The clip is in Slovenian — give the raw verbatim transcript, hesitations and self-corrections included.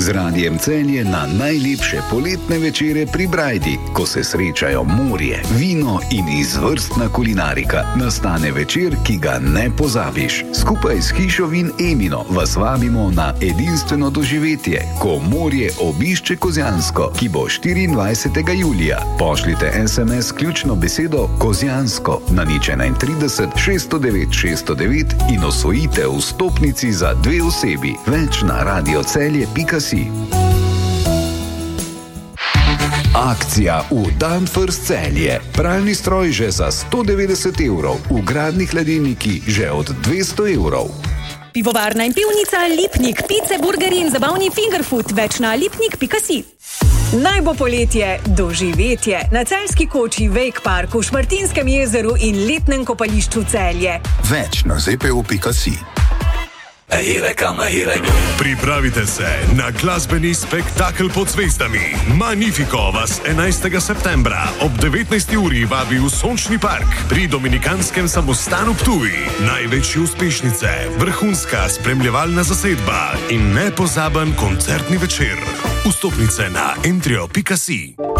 Z Radiem Celje na najlepše poletne večere pri Brajdi, ko se srečajo morje, vino in izvrstna kulinarika. Nastane večer, ki ga ne pozabiš. Skupaj s Hišo Vin Emino vas vabimo na edinstveno doživetje, ko morje obišče Kozjansko, ki bo štiriindvajsetega julija. Pošljite es em es ključno besedo Kozjansko na nič enaintrideset šeststo devet šeststo devet in osvojite vstopnici za dve osebi. Več na radiocelje pika si. Akcija v Danfoss Celje. Pralni stroj že za sto devetdeset evrov, vgradni hladilniki že od dvesto evrov. Pivovarna in pivnica Lipnik, pice, burgeri in zabavni fingerfood, več na lipnik pika si. Naj bo poletje doživetje na Celjski koči, Wake Parku, Šmartinskem jezeru in letnem kopališču Celje. Več na zepeo pika si. Pripravite se na glasbeni spektakel pod zvezdami. Magnifico vas enajstega septembra ob devetnajsti uri vabi v Sončni park pri Dominikanskem samostanu Ptuj. Največje uspešnice, vrhunska spremljevalna zasedba in nepozaben koncertni večer. Vstopnice na entrio pika si.